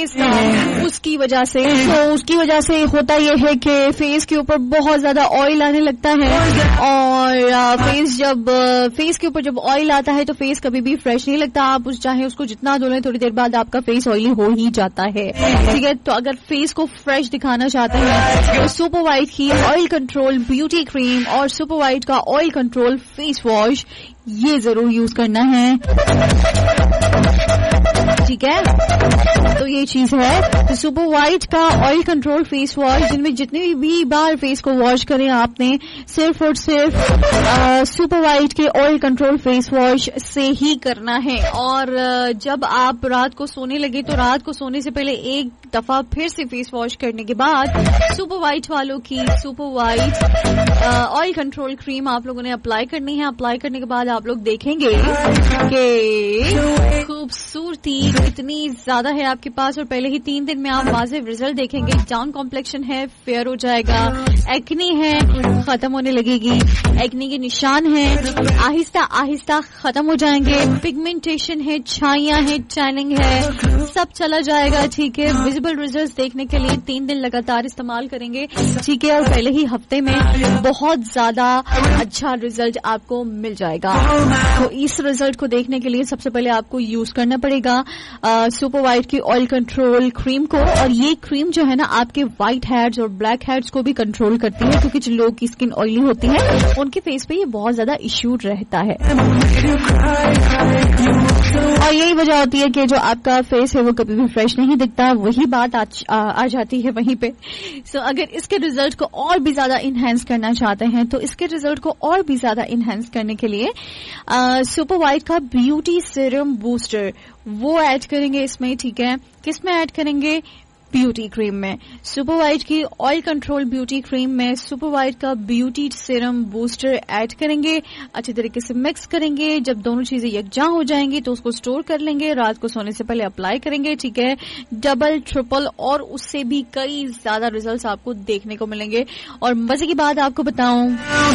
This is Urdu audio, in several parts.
فیس کا اس کی وجہ سے ہوتا یہ ہے کہ فیس کے اوپر بہت زیادہ آئل آنے لگتا ہے, اور فیس کے اوپر جب آئل آتا ہے تو فیس کبھی بھی فریش نہیں لگتا. آپ چاہے اس کو جتنا دھو لیں تھوڑی دیر بعد آپ کا فیس آئلی ہو ہی جاتا ہے. ٹھیک ہے, تو اگر فیس کو فریش دکھانا چاہتے ہیں تو سپر وائٹ کی آئل کنٹرول بیوٹی کریم اور سپر وائٹ کا آئل کنٹرول فیس واش یہ ضرور یوز کرنا ہے. ٹھیک ہے, تو یہ چیز ہے. تو سپر وائٹ کا آئل کنٹرول فیس واش جن میں جتنی بھی بار فیس کو واش کریں آپ نے صرف اور صرف سپر وائٹ کے آئل کنٹرول فیس واش سے ہی کرنا ہے. اور جب آپ رات کو سونے لگے تو رات کو سونے سے پہلے ایک دفعہ پھر سے فیس واش کرنے کے بعد سپر وائٹ والوں کی سپر وائٹ آئل کنٹرول کریم آپ لوگوں نے اپلائی کرنی ہے. اپلائی کرنے کے بعد آپ لوگ دیکھیں گے کہ خوبصورتی اتنی زیادہ ہے آپ کے پاس, اور پہلے ہی 3 دن میں آپ واضح رزلٹ دیکھیں گے. ڈاؤن کمپلیکشن ہے, فیئر ہو جائے گا, ایکنی ہے ختم ہونے لگے گی, ایکنی کے نشان ہیں آہستہ آہستہ ختم ہو جائیں گے, پگمنٹیشن ہے, چھائیاں ہیں, ٹیننگ ہے, سب چلا جائے گا. ٹھیک ہے, ویزیبل ریزلٹ دیکھنے کے لیے 3 دن لگاتار استعمال کریں گے. ٹھیک ہے, اور پہلے ہی ہفتے میں بہت زیادہ اچھا رزلٹ آپ کو مل جائے گا. تو اس رزلٹ کو دیکھنے کے لیے سب سے پہلے آپ کو یوز کرنا پڑے گا سپر وائٹ کی آئل کنٹرول کریم کو. اور یہ کریم جو ہے نا آپ کے وائٹ ہیڈز اور بلیک ہیڈز کو بھی کنٹرول کرتی ہے, کیونکہ جو لوگ کی اسکن آئلی ہوتی ہے ان کے فیس پہ یہ بہت زیادہ ایشو رہتا ہے, اور یہی وجہ ہوتی ہے کہ جو آپ کا فیس ہے وہ کبھی بھی فریش نہیں دکھتا. وہی بات آ جاتی ہے وہیں پہ. سو اگر اس کے رزلٹ کو اور بھی زیادہ انہینس کرنا چاہتے ہیں تو اس کے رزلٹ کو اور بھی زیادہ انہینس کرنے کے لیے سپر وائٹ کا بیوٹی سیرم بوسٹر وہ ایڈ کریں گے اس میں. ٹھیک ہے, کس میں ایڈ کریں گے؟ بیوٹی کریم میں. سپر وائٹ کی آئل کنٹرول بیوٹی کریم میں سپر وائٹ کا بیوٹی سیرم بوسٹر ایڈ کریں گے. اچھی طریقے سے مکس کریں گے. جب دونوں چیزیں یکجاں ہو جائیں گی تو اس کو اسٹور کر لیں گے. رات کو سونے سے پہلے اپلائی کریں گے. ٹھیک ہے, ڈبل ٹرپل اور اس سے بھی کئی زیادہ ریزلٹس آپ کو دیکھنے کو ملیں گے. اور مزے کی بات آپ کو بتاؤں,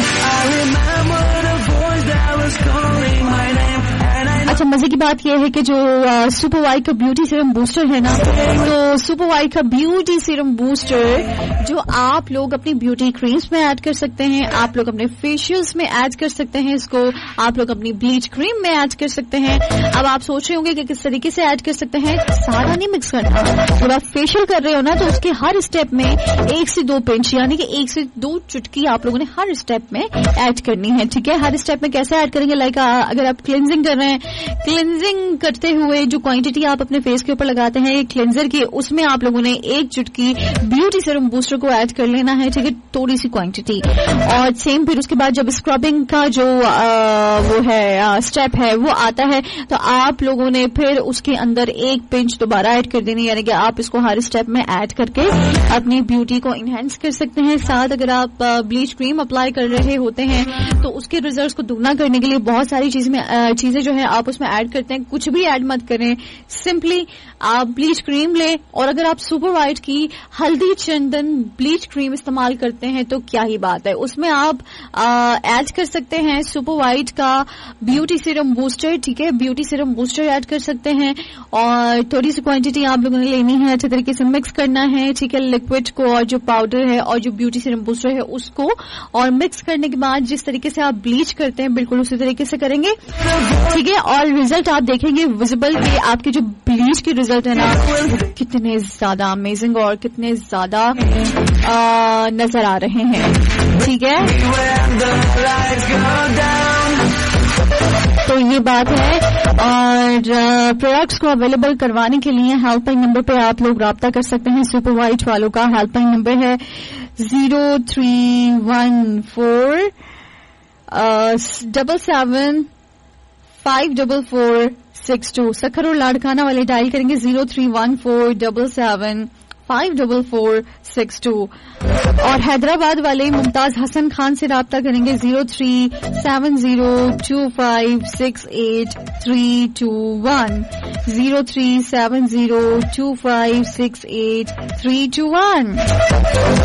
اچھا مزے کی بات یہ ہے کہ جو سپر وائٹ کا بیوٹی سیرم بوسٹر ہے نا, تو سپر وائٹ کا بیوٹی سیرم بوسٹر جو آپ لوگ اپنی بیوٹی کریمز میں ایڈ کر سکتے ہیں, آپ لوگ اپنے فیشیلز میں ایڈ کر سکتے ہیں, اس کو آپ لوگ اپنی بلیچ کریم میں ایڈ کر سکتے ہیں. اب آپ سوچ رہے ہوں گے کہ کس طریقے سے ایڈ کر سکتے ہیں. سارا نہیں مکس کرنا. جب آپ فیشیل کر رہے ہو نا تو اس کے ہر اسٹیپ میں 1 سے 2 پنچ یعنی کہ 1 سے 2 چٹکی آپ لوگوں نے ہر اسٹیپ میں ایڈ کرنی ہے. ٹھیک ہے, ہر اسٹیپ میں کیسے ایڈ کریں گے؟ لائک اگر آپ کلینزنگ کر رہے ہیں, کلینزنگ کرتے ہوئے جو کوانٹٹی آپ اپنے فیس کے اوپر لگاتے ہیں کلینزر کی, اس میں آپ لوگوں نے 1 چٹکی بیوٹی سیرم بوسٹر کو ایڈ کر لینا ہے. ٹھیک ہے, تھوڑی سی کوانٹٹی. اور سیم پھر اس کے بعد جب اسکربنگ کا جو وہ ہے اسٹیپ ہے وہ آتا ہے تو آپ لوگوں نے پھر اس کے اندر 1 پنچ دوبارہ ایڈ کر دینی, یعنی کہ آپ اس کو ہر اسٹیپ میں ایڈ کر کے اپنی بیوٹی کو انہینس کر سکتے ہیں. ساتھ اگر آپ بلیچ کریم اپلائی کر رہے ہوتے ہیں تو اس کے ریزلٹس کو دگنا کرنے کے لیے بہت ساری چیزیں جو ہے آپ اس میں ایڈ کرتے ہیں. کچھ بھی ایڈ مت کریں, سمپلی آپ بلیچ کریم لیں. اور اگر آپ سپر وائٹ کی ہلدی چندن بلیچ کریم استعمال کرتے ہیں تو کیا ہی بات ہے, اس میں آپ ایڈ کر سکتے ہیں سپر وائٹ کا بیوٹی سیرم بوسٹر. ٹھیک ہے, بیوٹی سیرم بوسٹر ایڈ کر سکتے ہیں اور تھوڑی سی کوانٹٹی آپ لوگوں نے لینی ہے, اچھے طریقے سے مکس کرنا ہے. ٹھیک ہے, لکوڈ کو اور جو پاؤڈر ہے اور جو بیوٹی سیرم بوسٹر ہے اس کو, اور مکس کرنے کے بعد جس طریقے سے آپ بلیچ کرتے ہیں بالکل اسی طریقے سے کریں گے. ٹھیک ہے, اور ریزلٹ آپ دیکھیں گے ویزیبل کہ آپ کے جو بلیچ کے ریزلٹ ہے نا کتنے زیادہ امیزنگ اور کتنے زیادہ نظر آ رہے ہیں. ٹھیک ہے, تو یہ بات ہے. اور پروڈکٹس کو اویلیبل کروانے کے لیے ہیلپ لائن نمبر پہ آپ لوگ رابطہ کر سکتے ہیں. سپر وائٹ والوں کا ہیلپ لائن نمبر ہے 0314775462. سکھر اور لاڑکانہ والے ڈائل کریں گے 0314775462. اور حیدرآباد والے ممتاز حسن خان سے رابطہ کریں گے 0370256832 0370256832.